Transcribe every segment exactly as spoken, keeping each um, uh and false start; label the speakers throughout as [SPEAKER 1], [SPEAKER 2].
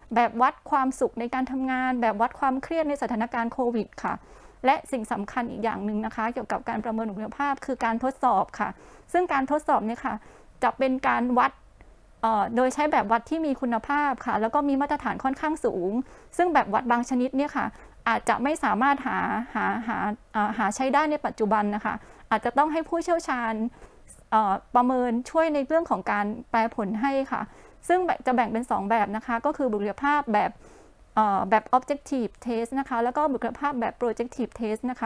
[SPEAKER 1] แบบวัดความสุขในการทำงานแบบวัดความเครียดในสถานการณ์โควิดค่ะและสิ่งสำคัญอีกอย่างหนึ่งนะคะเกี่ยวกับการประเมินคุณภาพคือการทดสอบค่ะซึ่งการทดสอบเนี่ยค่ะจะเป็นการวัดโดยใช้แบบวัดที่มีคุณภาพค่ะแล้วก็มีมาตรฐานค่อนข้างสูงซึ่งแบบวัดบางชนิดเนี่ยค่ะอาจจะไม่สามารถหาหาหาหาใช้ได้ในปัจจุบันนะคะอาจจะต้องให้ผู้เชี่ยวชาญประเมินช่วยในเรื่องของการแปลผลให้ค่ะซึ่งจะแบ่งเป็นสองแบบนะคะก็คือบุคลิกภาพแบบแบบ objective test นะคะแล้วก็บุคลิกภาพแบบ projective test นะคะ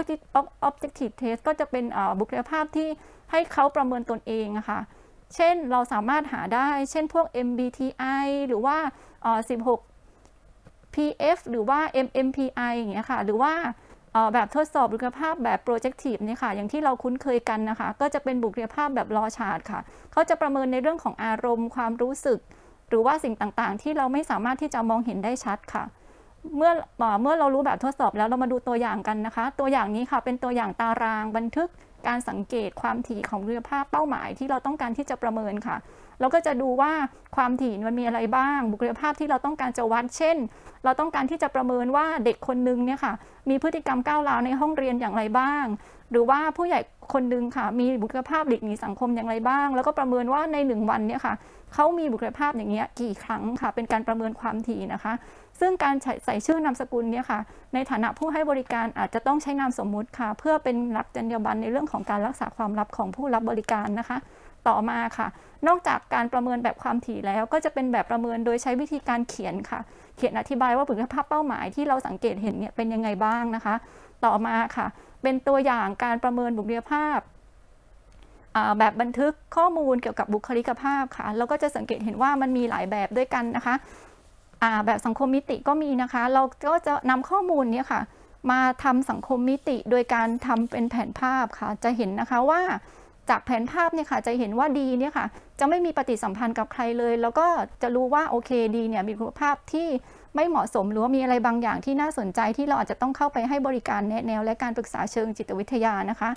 [SPEAKER 1] objective test ก็จะเป็นบุคลิกภาพที่ให้เขาประเมินตนเองนะคะเช่นเราสามารถหาได้เช่นพวก เอ็ม บี ที ไอ หรือว่าสิบหก พี เอฟ หรือว่า เอ็ม เอ็ม พี ไอ อย่างเงี้ยค่ะหรือว่าแบบทดสอบบุคลิกภาพแบบ projective เนี่ยค่ะอย่างที่เราคุ้นเคยกันนะคะก็จะเป็นบุคลิกภาพแบบลอชาร์ตค่ะเขาจะประเมินในเรื่องของอารมณ์ความรู้สึกหรือว่าสิ่งต่างๆที่เราไม่สามารถที่จะมองเห็นได้ชัดค่ะเมื่อเมื่อเรารู้แบบทดสอบแล้วเรามาดูตัวอย่างกันนะคะตัวอย่างนี้ค่ะเป็นตัวอย่างตารางบันทึกการสังเกตความถี่ของบุคลิกภาพเป้าหมายที่เราต้องการที่จะประเมินค่ะเราก็จะดูว่าความถี่มันมีอะไรบ้างบุคลิกภาพที่เราต้องการจะวัดเช่นเราต้องการที่จะประเมินว่าเด็กคนนึงเนี่ยค่ะมีพฤติกรรมก้าวร้าวในห้องเรียนอย่างไรบ้างหรือว่าผู้ใหญ่คนนึงค่ะมีบุคลิกภาพหลีกหนีสังคมอย่างไรบ้างแล้วก็ประเมินว่าในหนึ่งวันเนี่ยค่ะเขามีบุคลิกภาพอย่างเงี้ยกี่ครั้งค่ะเป็นการประเมินความถี่นะคะซึ่งการใส่ชื่อนามสกุลเนี่ยค่ะในฐานะผู้ให้บริการอาจจะต้องใช้นามสมมุติค่ะเพื่อเป็นหลักจรรยาบรรณในเรื่องของการรักษาความลับของผู้รับบริการนะคะต่อมาค่ะนอกจากการประเมินแบบความถี่แล้วก็จะเป็นแบบประเมินโดยใช้วิธีการเขียนค่ะเขียนอธิบายว่าบุคลิกภาพเป้าหมายที่เราสังเกตเห็นเนี่ยเป็นยังไงบ้างนะคะต่อมาค่ะเป็นตัวอย่างการประเมินบุคลิกภาพแบบบันทึกข้อมูลเกี่ยวกับบุคลิกภาพค่ะเราก็จะสังเกตเห็นว่ามันมีหลายแบบด้วยกันนะคะแบบสังคมมิติก็มีนะคะเราก็จะนำข้อมูลนี้ค่ะมาทำสังคมมิติโดยการทำเป็นแผนภาพค่ะจะเห็นนะคะว่าจากแผนภาพเนี่ยค่ะจะเห็นว่าดีเนี่ยค่ะจะไม่มีปฏิสัมพันธ์กับใครเลยแล้วก็จะรู้ว่าโอเคดีเนี่ยมีคุณภาพที่ไม่เหมาะสมหรือว่ามีอะไรบางอย่างที่น่าสนใจที่เราอาจจะต้องเข้าไปให้บริการแนะแนวและการปรึกษาเชิงจิตวิทยานะคะ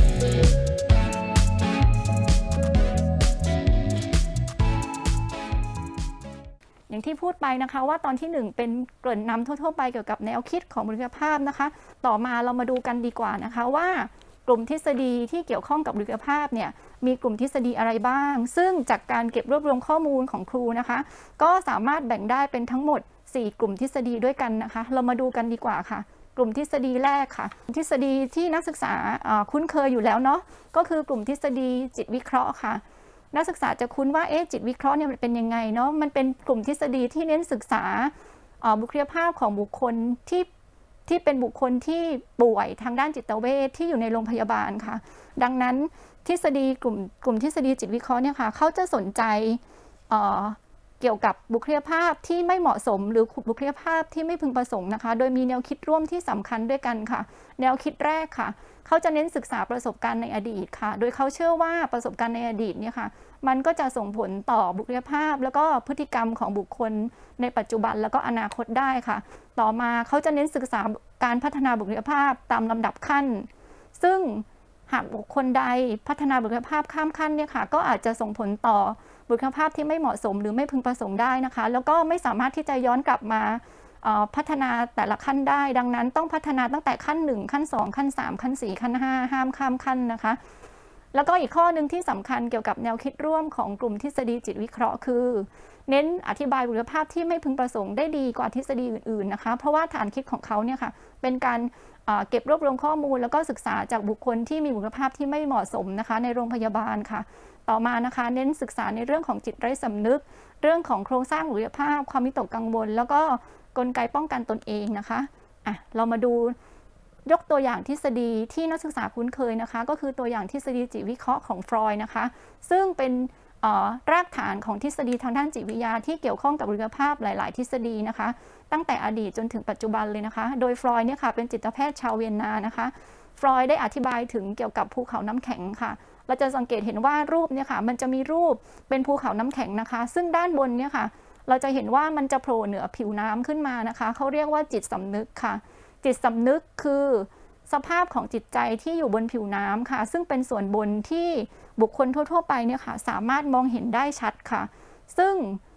[SPEAKER 1] อย่างที่พูดไปนะคะว่าตอนที่หนึ่งเป็นเกริ่นนำทั่วๆไปเกี่ยวกับแนวคิดของบุคลิกภาพนะคะต่อมาเรามาดูกันดีกว่านะคะว่ากลุ่มทฤษฎีที่เกี่ยวข้องกับบุคลิกภาพเนี่ยมีกลุ่มทฤษฎีอะไรบ้างซึ่งจากการเก็บรวบรวมข้อมูลของครูนะคะก็สามารถแบ่งได้เป็นทั้งหมดสี่กลุ่มทฤษฎีด้วยกันนะคะเรามาดูกันดีกว่าค่ะกลุ่มทฤษฎีแรกค่ะทฤษฎีที่นักศึกษาคุ้นเคยอยู่แล้วเนาะก็คือกลุ่มทฤษฎีจิตวิเคราะห์ค่ะนักศึกษาจะคุ้นว่าเอ๊ะจิตวิเคราะห์เนี่ยมันเป็นยังไงเนาะมันเป็นกลุ่มทฤษฎีที่เน้นศึกษาบุคลิกภาพของบุคคลที่ที่เป็นบุคคลที่ป่วยทางด้านจิตเวชที่อยู่ในโรงพยาบาลค่ะดังนั้นทฤษฎีกลุ่มกลุ่มทฤษฎีจิตวิเคราะห์เนี่ยค่ะเขาจะสนใจเอ่อเกี่ยวกับบุคลิกภาพที่ไม่เหมาะสมหรือบุคลิกภาพที่ไม่พึงประสงค์นะคะโดยมีแนวคิดร่วมที่สำคัญด้วยกันค่ะแนวคิดแรกค่ะเขาจะเน้นศึกษาประสบการณ์ในอดีตค่ะโดยเขาเชื่อว่าประสบการณ์ในอดีตเนี่ยค่ะมันก็จะส่งผลต่อบุคลิกภาพแล้วก็พฤติกรรมของบุคคลในปัจจุบันแล้วก็อนาคตได้ค่ะต่อมาเขาจะเน้นศึกษาการพัฒนาบุคลิกภาพตามลำดับขั้นซึ่งหากบุคคลใดพัฒนาบุคลิกภาพข้ามขั้นเนี่ยค่ะก็อาจจะส่งผลต่อบุคลิกภาพที่ไม่เหมาะสมหรือไม่พึงประสงค์ได้นะคะแล้วก็ไม่สามารถที่จะย้อนกลับมาพัฒนาแต่ละขั้นได้ดังนั้นต้องพัฒนาตั้งแต่ขั้นหนึ่งขั้นสองขั้นสามขั้นสี่ขั้นห้าห้ามข้ามขั้นนะคะแล้วก็อีกข้อหนึ่งที่สำคัญเกี่ยวกับแนวคิดร่วมของกลุ่มทฤษฎีจิตวิเคราะห์คือเน้นอธิบายบุคลิกภาพที่ไม่พึงประสงค์ได้ดีกว่าทฤษฎีอื่นๆนะคะเพราะว่าฐานคิดของเขาเนี่ยค่ะเป็นการเก็บรวบรวมข้อมูลแล้วก็ศึกษาจากบุคคลที่มีบุคลิกภาพที่ไม่เหมาะสมนะคะในโรงพยาบาลค่ะต่อมานะคะเน้นศึกษาในเรื่องของจิตไร้สำนึกเรื่องของโครงสร้างบุคลิกภาพความวิตกกังวลแล้วก็กลไกป้องกันตนเองนะคะอ่ะเรามาดูยกตัวอย่างทฤษฎีที่นักศึกษาคุ้นเคยนะคะก็คือตัวอย่างทฤษฎีจิตวิเคราะห์ของฟรอยด์นะคะซึ่งเป็นรากฐานของทฤษฎีทางด้านจิตวิทยาที่เกี่ยวข้องกับบุคลิกภาพหลายๆทฤษฎีนะคะตั้งแต่อดีตจนถึงปัจจุบันเลยนะคะโดยฟรอยด์เนี่ยค่ะเป็นจิตแพทย์ชาวเวียนนานะคะฟรอยด์ได้อธิบายถึงเกี่ยวกับภูเขาน้ำแข็งค่ะเราจะสังเกตเห็นว่ารูปเนี่ยค่ะมันจะมีรูปเป็นภูเขาน้ำแข็งนะคะซึ่งด้านบนเนี่ยค่ะเราจะเห็นว่ามันจะโผล่เหนือผิวน้ำขึ้นมานะคะเขาเรียกว่าจิตสำนึกค่ะจิตสำนึกคือสภาพของจิตใจที่อยู่บนผิวน้ำค่ะซึ่งเป็นส่วนบนที่บุคคลทั่วๆไปเนี่ยค่ะสามารถมองเห็นได้ชัดค่ะซึ่ง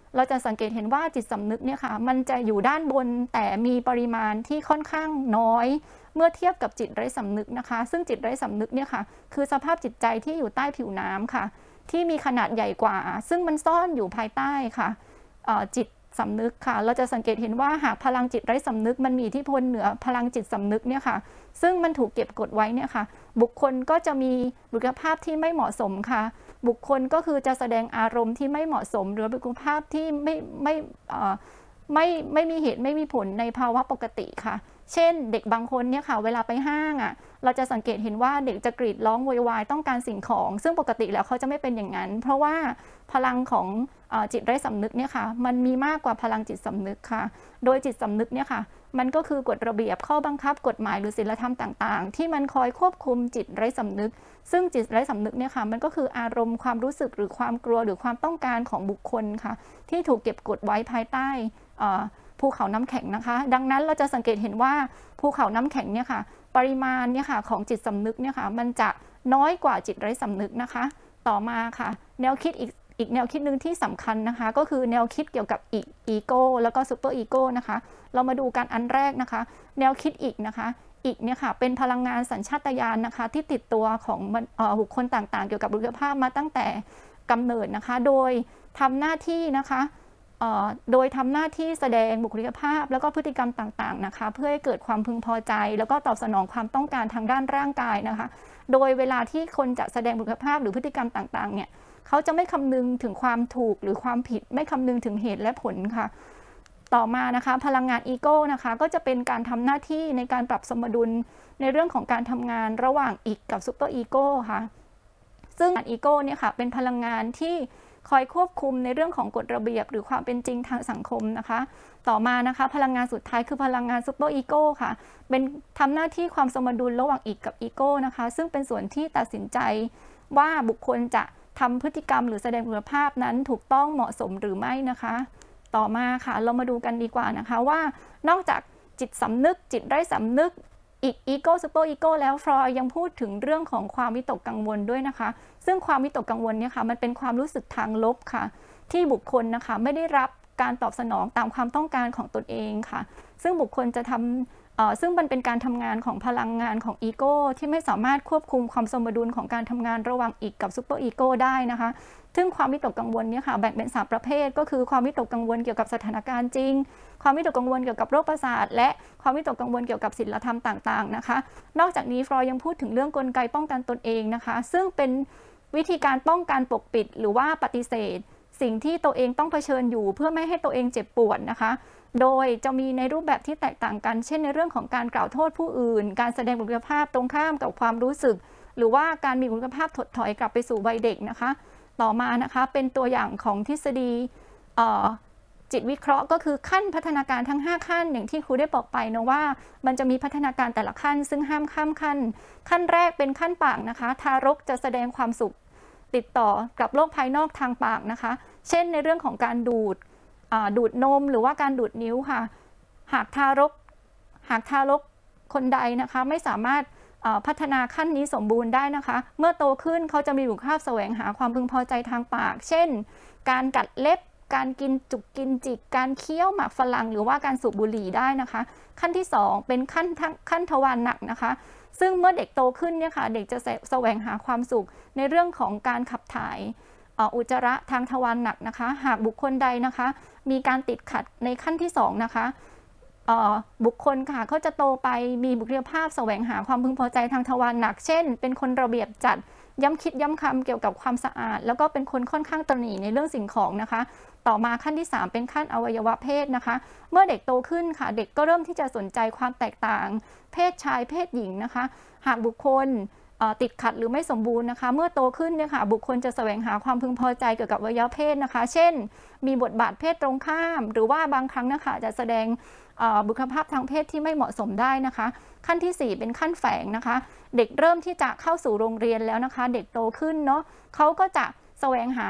[SPEAKER 1] เราจะสังเกตเห็นว่าจิตสำนึกเนี่ยค่ะมันจะอยู่ด้านบนแต่มีปริมาณที่ค่อนข้างน้อยเมื่อเทียบกับจิตไร้สำนึกนะคะซึ่งจิตไร้สำนึกเนี่ยค่ะคือสภาพจิตใจที่อยู่ใต้ผิวน้ำค่ะที่มีขนาดใหญ่กว่าซึ่งมันซ่อนอยู่ภายใต้ค่ะจิตสำนึกค่ะเราจะสังเกตเห็นว่าหากพลังจิตไร้สำนึกมันมีอิทธิพลเหนือพลังจิตสำนึกเนี่ยค่ะซึ่งมันถูกเก็บกดไว้เนี่ยค่ะบุคคลก็จะมีบุคลิกภาพที่ไม่เหมาะสมค่ะบุคคลก็คือจะแสดงอารมณ์ที่ไม่เหมาะสมหรือบุคลิกภาพที่ไม่ไม่ไม่ไม่มีเหตุไม่มีผลในภาวะปกติค่ะเช่นเด็กบางคนเนี่ยค่ะเวลาไปห้างอ่ะเราจะสังเกตเห็นว่าเด็กจะกรีดร้องโวยวายต้องการสิ่งของซึ่งปกติแล้วเขาจะไม่เป็นอย่างนั้นเพราะว่าพลังของจิตไร้สำนึกเนี่ยค่ะมันมีมากกว่าพลังจิตสำนึกค่ะโดยจิตสำนึกเนี่ยค่ะมันก็คือกฎระเบียบข้อบังคับกฎหมายหรือศีลธรรมต่างๆที่มันคอยควบคุมจิตไร้สำนึกซึ่งจิตไร้สำนึกเนี่ยค่ะมันก็คืออารมณ์ความรู้สึกหรือความกลัวหรือความต้องการของบุคคลค่ะที่ถูกเก็บกดไว้ภายใต้ภูเขาน้ำแข็งนะคะดังนั้นเราจะสังเกตเห็นว่าภูเขาน้ำแข็งเนี่ยค่ะปริมาณเนี่ยค่ะของจิตสำนึกเนี่ยค่ะมันจะน้อยกว่าจิตไร้สำนึกนะคะต่อมาค่ะแนวคิดอีกอีกแนวคิดหนึ่งที่สำคัญนะคะก็คือแนวคิดเกี่ยวกับอีกอีโก้แล้วก็ซูเปอร์อีโก้นะคะเรามาดูกันอันแรกนะคะแนวคิดอีกนะคะอีกเนี่ยค่ะเป็นพลังงานสัญชาตญาณนะคะที่ติดตัวของบุคคลต่างๆเกี่ยวกับบุคลิกภาพมาตั้งแต่กำเนิดนะคะโดยทำหน้าที่นะคะโดยทำหน้าที่แสดงบุคลิกภาพแล้วก็พฤติกรรมต่างๆนะคะเพื่อให้เกิดความพึงพอใจแล้วก็ตอบสนองความต้องการทางด้านร่างกายนะคะโดยเวลาที่คนจะแสดงบุคลิกภาพหรือพฤติกรรมต่างๆเนี่ยเขาจะไม่คำนึงถึงความถูกหรือความผิดไม่คำนึงถึงเหตุและผลค่ะต่อมานะคะพลังงานอีโก้นะคะก็จะเป็นการทำหน้าที่ในการปรับสมดุลในเรื่องของการทำงานระหว่างอีกกับซูเปอร์อีโก้ค่ะซึ่งอีโก้เนี่ยค่ะเป็นพลังงานที่คอยควบคุมในเรื่องของกฎระเบียบหรือความเป็นจริงทางสังคมนะคะต่อมานะคะพลังงานสุดท้ายคือพลังงานซูเปอร์อีโก้ค่ะเป็นทำหน้าที่ความสมดุลระหว่างอีกกับอีโก้นะคะซึ่งเป็นส่วนที่ตัดสินใจว่าบุคคลจะทำพฤติกรรมหรือแสดงคุณภาพนั้นถูกต้องเหมาะสมหรือไม่นะคะต่อมาค่ะเรามาดูกันดีกว่านะคะว่านอกจากจิตสำนึกจิตไร้สำนึกอีกอีโก้ซูเปอร์อีโก้แล้วฟรอยยังพูดถึงเรื่องของความวิตกกังวลด้วยนะคะซึ่งความวิตกกังวลเนี่ยค่ะมันเป็นความรู้สึกทางลบค่ะที่บุคคลนะคะไม่ได้รับการตอบสนองตามความต้องการของตนเองค่ะซึ่งบุคคลจะทำซึ่งมันเป็นการทำงานของพลังงานของอีโก้ที่ไม่สามารถควบคุมความสมดุลของการทำงานระหว่างอีกกับซูเปอร์อีโก้ได้นะคะซึ่งความวิตกกังวลเนี่ยค่ะแบ่งเป็นสามประเภทก็คือความวิตกกังวลเกี่ยวกับสถานการณ์จริงความวิตกกังวลเกี่ยวกับโรคประสาทและความวิตกกังวลเกี่ยวกับศีลธรรมต่างๆนะคะนอกจากนี้ฟรอยยังพูดถึงเรื่องกลไกป้องกันตนเองนะคะซึ่งเป็นวิธีการป้องกันปกปิดหรือว่าปฏิเสธสิ่งที่ตัวเองต้องเผชิญอยู่เพื่อไม่ให้ตัวเองเจ็บปวดนะคะโดยจะมีในรูปแบบที่แตกต่างกันเช่นในเรื่องของการกล่าวโทษผู้อื่นการแสดงบุคลิกภาพตรงข้ามกับความรู้สึกหรือว่าการมีบุคลิกภาพถดถอยกลับไปสู่วัยเด็กนะคะต่อมานะคะเป็นตัวอย่างของทฤษฎีจิตวิเคราะห์ก็คือขั้นพัฒนาการทั้งห้าขั้นอย่างที่ครูได้บอกไปนะว่ามันจะมีพัฒนาการแต่ละขั้นซึ่งห้ามข้ามขั้นขั้นแรกเป็นขั้นปากนะคะทารกจะแสดงความสุขติดต่อกับโลกภายนอกทางปากนะคะเช่นในเรื่องของการดูดดูดนมหรือว่าการดูดนิ้วค่ะหากทารกหากทารกคนใดนะคะไม่สามารถพัฒนาขั้นนี้สมบูรณ์ได้นะคะเมื่อโตขึ้นเขาจะมีบุคลิกภาพแสวงหาความพึงพอใจทางปากเช่นการกัดเล็บการกินจุกกินจิกการเคี้ยวหมากฝรั่งหรือว่าการสูบบุหรี่ได้นะคะขั้นที่สองเป็นขั้นขั้นทวารหนักนะคะซึ่งเมื่อเด็กโตขึ้นเนี่ยค่ะเด็กจะแสวงหาความสุขในเรื่องของการขับถ่ายอุจจาระทางทวารหนักนะคะหากบุคคลใดนะคะมีการติดขัดในขั้นที่สองนะคะบุคคลค่ะเขาจะโตไปมีบุคลิกภาพแสวงหาความพึงพอใจทางทวารหนักเช่นเป็นคนระเบียบจัดย้ำคิดย้ำคำเกี่ยวกับความสะอาดแล้วก็เป็นคนค่อนข้างตระหนี่ในเรื่องสิ่งของนะคะต่อมาขั้นที่สามเป็นขั้นอวัยวะเพศนะคะเมื่อเด็กโตขึ้นค่ะเด็กก็เริ่มที่จะสนใจความแตกต่างเพศชายเพศหญิงนะคะหากบุคคลติดขัดหรือไม่สมบูรณ์นะคะเมื่อโตขึ้นเนี่ยค่ะบุคคลจะแสวงหาความพึงพอใจเกี่ยวกับอวัยวะเพศนะคะเช่นมีบทบาทเพศตรงข้ามหรือว่าบางครั้งนะคะจะแสดงบุคลิกภาพทางเพศที่ไม่เหมาะสมได้นะคะขั้นที่สี่เป็นขั้นแฝงนะคะเด็กเริ่มที่จะเข้าสู่โรงเรียนแล้วนะคะเด็กโตขึ้นเนาะเขาก็จะแสวงหา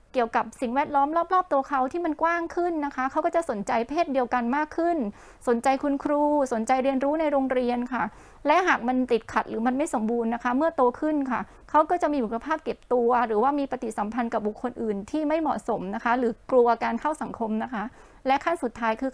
[SPEAKER 1] เกี่ยวกับสิ่งแวดล้อมรอบๆตัวเขาที่มันกว้างขึ้นนะคะเขาก็จะสนใจเพศเดียวกันมากขึ้นสนใจคุณครูสนใจเรียนรู้ในโรงเรียนค่ะและหากมันติดขัดหรือมันไม่สมบูรณ์นะคะเมื่อโตขึ้นค่ะเขาก็จะมีบุคลิกภาพเก็บตัวหรือว่ามีปฏิสัมพันธ์กับบุคคลอื่นที่ไม่เหมาะสมนะคะหรือกลัวการเข้าสังคมนะคะและขั้นสุดท้ายคือ